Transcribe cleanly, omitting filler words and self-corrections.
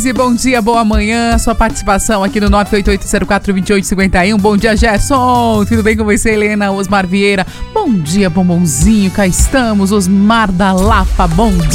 E bom dia, boa manhã, sua participação aqui no 988042851. Bom dia, Gerson, tudo bem com você? Helena, Osmar Vieira, bom dia, bombonzinho, cá estamos, Osmar da Lapa, bom dia.